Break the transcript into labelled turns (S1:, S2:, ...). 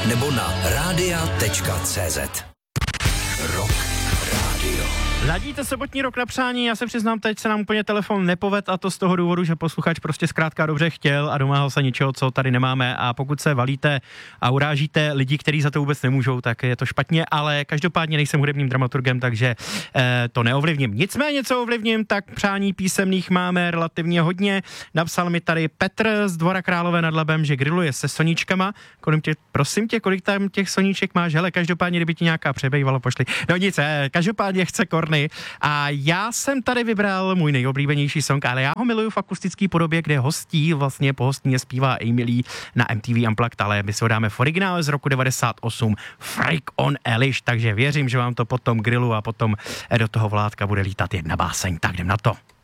S1: nebo na radia.cz. Rock Radio.
S2: Ladíte sobotní Rock na přání, já se přiznám, teď se nám úplně telefon nepoved, a to z toho důvodu, že posluchač prostě zkrátka dobře chtěl a domáhal se něčeho, co tady nemáme, a pokud se valíte a urážíte lidi, kteří za to vůbec nemůžou, tak je to špatně, ale každopádně nejsem hudebním dramaturgem, takže to neovlivním. Nicméně, co ovlivním, tak přání písemných máme relativně hodně. Napsal mi tady Petr z Dvora Králové nad Labem, že grilluje se soníčkama. Prosím tě, kolik tam těch soníček máš? Hele, každopádně, kdyby ti nějaká přebejvalo, pošli. No nic, každopádně chce korny. A já jsem tady vybral můj nejoblíbenější song, ale já ho miluju v akustické podobě, kde hostí, vlastně po hostině zpívá Emily na MTV Unplugged, ale my si ho dáme v originále z roku 98, Freak on a Leash, takže věřím, že vám to potom grillu a potom do toho Vládka bude lítat jedna báseň, tak jdem na to.